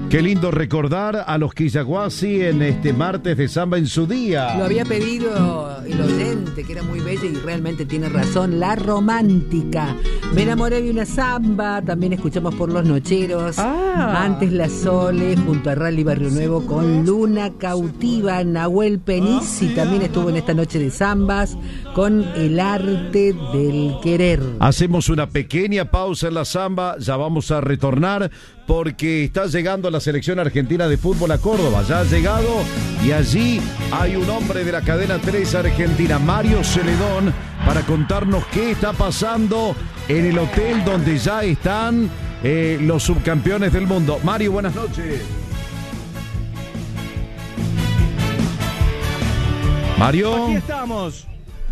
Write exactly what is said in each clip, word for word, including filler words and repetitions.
Qué lindo recordar a los Quillaguasi en este martes de samba en su día. Lo había pedido el oyente, que era muy bella y realmente tiene razón. La romántica. Me enamoré de una samba. También escuchamos por Los Nocheros. Ah. Antes La Sole, junto a Rally Barrio Nuevo con Luna Cautiva. Nahuel Penisi también estuvo en esta noche de zambas con El Arte del Querer. Hacemos una pequeña pausa en la samba. Ya vamos a retornar porque está llegando la selección argentina de fútbol a Córdoba. Ya ha llegado y allí hay un hombre de la cadena tres Argentina, Mario Celedón, para contarnos qué está pasando en el hotel donde ya están eh, los subcampeones del mundo. Mario, buenas noches. Mario. Aquí estamos.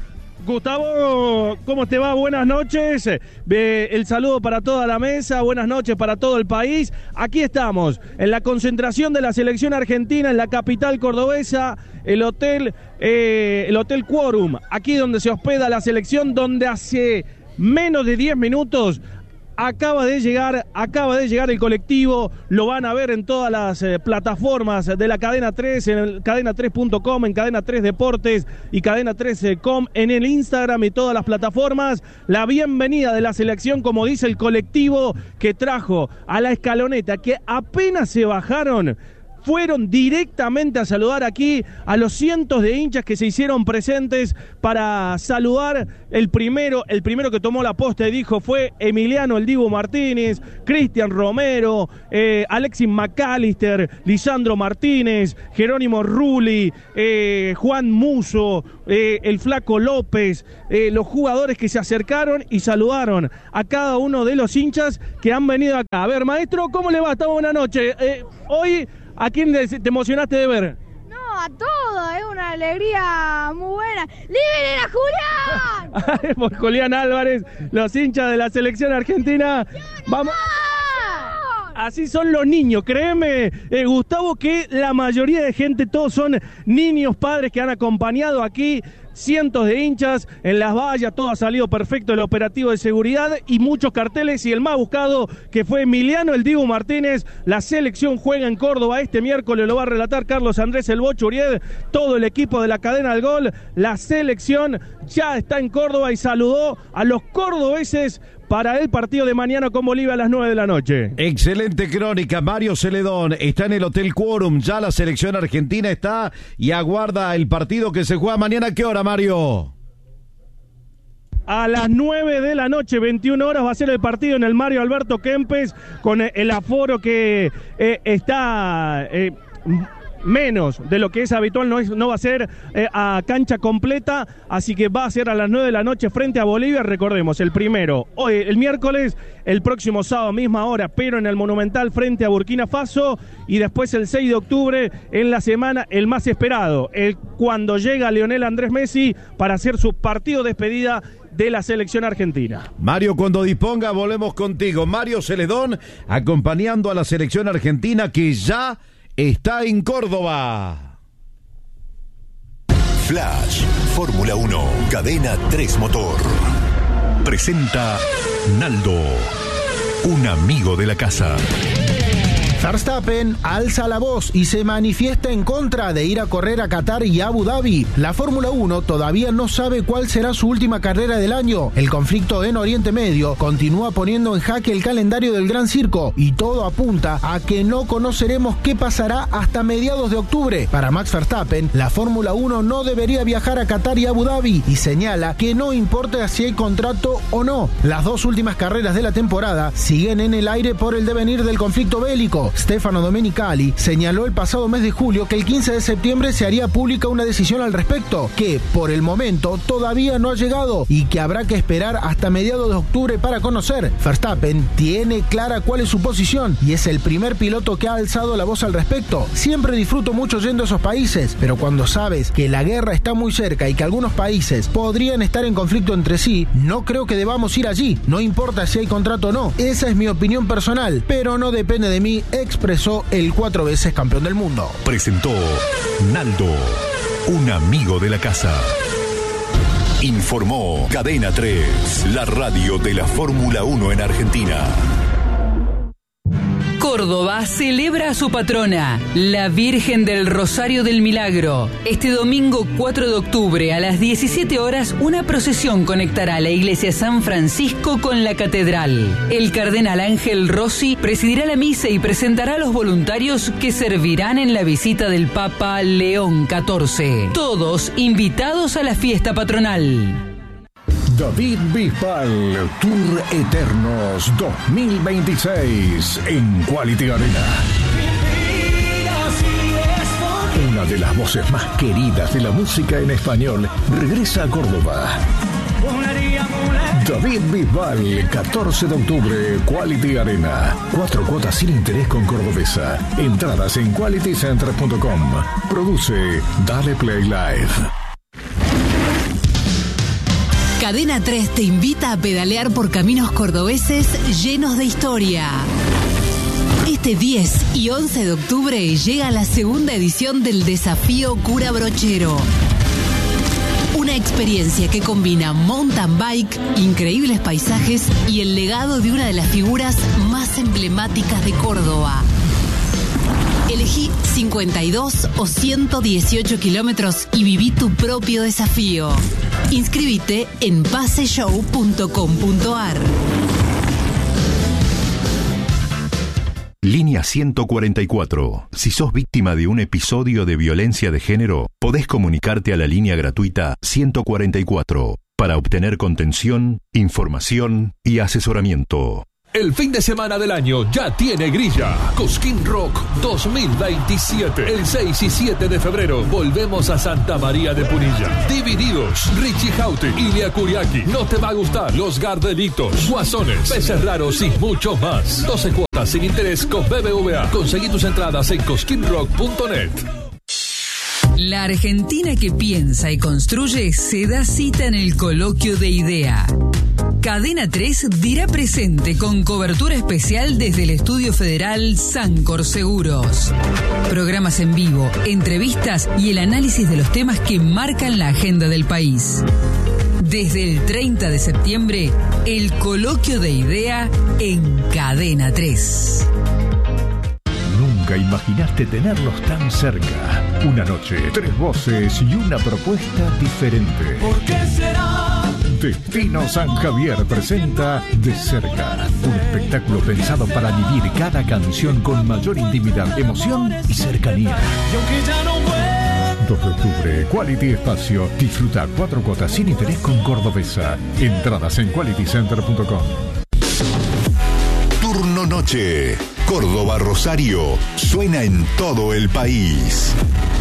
Gustavo, ¿cómo te va? Buenas noches. Eh, el saludo para toda la mesa, buenas noches para todo el país. Aquí estamos, en la concentración de la selección argentina en la capital cordobesa, el hotel, eh, el Hotel Quorum, aquí donde se hospeda la selección, donde hace menos de diez minutos acaba de llegar, acaba de llegar el colectivo. Lo van a ver en todas las eh, plataformas de la Cadena tres, en el cadena tres punto com, en Cadena tres Deportes y Cadena tres punto com, en el Instagram y todas las plataformas. La bienvenida de la selección, como dice el colectivo que trajo a la escaloneta, que apenas se bajaron, fueron directamente a saludar aquí a los cientos de hinchas que se hicieron presentes para saludar. El primero, el primero que tomó la posta y dijo fue Emiliano El Dibu Martínez, Cristian Romero, eh, Alexis McAllister, Lisandro Martínez, Jerónimo Rulli, eh, Juan Muso, eh, el Flaco López, eh, los jugadores que se acercaron y saludaron a cada uno de los hinchas que han venido acá. A ver, maestro, ¿cómo le va? Está buena noche. Eh, hoy, ¿a quién te emocionaste de ver? No, a todo, es una alegría muy buena. ¡Liberen a Julián! Por Julián Álvarez, los hinchas de la selección argentina. Vamos. Así son los niños, créeme, eh, Gustavo, que la mayoría de gente, todos son niños, padres que han acompañado aquí. Cientos de hinchas en las vallas, todo ha salido perfecto, el operativo de seguridad y muchos carteles, y el más buscado que fue Emiliano El Dibu Martínez. La selección juega en Córdoba este miércoles, lo va a relatar Carlos Andrés El Bocho Uriel, todo el equipo de la cadena del gol. La selección ya está en Córdoba y saludó a los cordobeses para el partido de mañana con Bolivia a las nueve de la noche. Excelente crónica, Mario Celedón. Está en el Hotel Quorum, ya la selección argentina está y aguarda el partido que se juega mañana. ¿A qué hora, Mario? A las nueve de la noche, veintiuna horas, va a ser el partido en el Mario Alberto Kempes, con el aforo que eh, está... Eh, menos de lo que es habitual, no, es, no va a ser eh, a cancha completa, así que va a ser a las nueve de la noche frente a Bolivia. Recordemos, el primero, hoy, el miércoles, el próximo sábado, misma hora, pero en el Monumental frente a Burkina Faso, y después el seis de octubre, en la semana, el más esperado, el, cuando llega Lionel Andrés Messi para hacer su partido de despedida de la selección argentina. Mario, cuando disponga, volvemos contigo. Mario Celedón, acompañando a la selección argentina que ya está en Córdoba. Flash, Fórmula uno, Cadena tres Motor. Presenta Naldo, un amigo de la casa. Verstappen alza la voz y se manifiesta en contra de ir a correr a Qatar y Abu Dhabi. La Fórmula uno todavía no sabe cuál será su última carrera del año. El conflicto en Oriente Medio continúa poniendo en jaque el calendario del Gran Circo y todo apunta a que no conoceremos qué pasará hasta mediados de octubre. Para Max Verstappen, la Fórmula uno no debería viajar a Qatar y Abu Dhabi y señala que no importa si hay contrato o no. Las dos últimas carreras de la temporada siguen en el aire por el devenir del conflicto bélico. Stefano Domenicali señaló el pasado mes de julio que el quince de septiembre se haría pública una decisión al respecto, que por el momento todavía no ha llegado y que habrá que esperar hasta mediados de octubre para conocer. Verstappen tiene clara cuál es su posición y es el primer piloto que ha alzado la voz al respecto. Siempre disfruto mucho yendo a esos países, pero cuando sabes que la guerra está muy cerca y que algunos países podrían estar en conflicto entre sí, no creo que debamos ir allí, no importa si hay contrato o no. Esa es mi opinión personal, pero no depende de mí, expresó el cuatro veces campeón del mundo. Presentó Naldo, un amigo de la casa. Informó Cadena tres, la radio de la Fórmula uno en Argentina. Córdoba celebra a su patrona, la Virgen del Rosario del Milagro. Este domingo cuatro de octubre a las diecisiete horas, una procesión conectará la iglesia San Francisco con la catedral. El cardenal Ángel Rossi presidirá la misa y presentará a los voluntarios que servirán en la visita del Papa León catorce. Todos invitados a la fiesta patronal. David Bisbal, Tour Eternos dos mil veintiséis en Quality Arena. Una de las voces más queridas de la música en español regresa a Córdoba. David Bisbal, catorce de octubre, Quality Arena. Cuatro cuotas sin interés con Cordobesa. Entradas en quality center punto com. Produce Dale Play Live. Cadena tres te invita a pedalear por caminos cordobeses llenos de historia. Este diez y once de octubre llega la segunda edición del Desafío Cura Brochero. Una experiencia que combina mountain bike, increíbles paisajes y el legado de una de las figuras más emblemáticas de Córdoba. Elegí cincuenta y dos o ciento dieciocho kilómetros y viví tu propio desafío. Inscríbete en paseshow punto com punto ar. Línea ciento cuarenta y cuatro. Si sos víctima de un episodio de violencia de género, podés comunicarte a la línea gratuita ciento cuarenta y cuatro para obtener contención, información y asesoramiento. El fin de semana del año ya tiene grilla. Cosquín Rock dos mil veintisiete. El seis y siete de febrero volvemos a Santa María de Punilla. Divididos, Richie Jaute, Ilia Kuriaki. No te va a gustar. Los Gardelitos, Guasones, Peces Raros y mucho más. doce cuotas sin interés con B B V A. Conseguí tus entradas en cosquín rock punto net. La Argentina que piensa y construye se da cita en el Coloquio de Idea. Cadena tres dirá presente con cobertura especial desde el Estudio Federal Sancor Seguros. Programas en vivo, entrevistas y el análisis de los temas que marcan la agenda del país. Desde el treinta de septiembre, el Coloquio de Idea en Cadena tres. Nunca imaginaste tenerlos tan cerca. Una noche, tres voces y una propuesta diferente. ¿Por qué será? Destino San Javier presenta De Cerca, un espectáculo pensado para vivir cada canción con mayor intimidad, emoción y cercanía. Y aunque ya no vuelvo. dos de octubre, Quality Espacio. Disfruta cuatro cuotas sin interés con Cordobesa. Entradas en quality center punto com. Turno Noche. Córdoba Rosario suena en todo el país.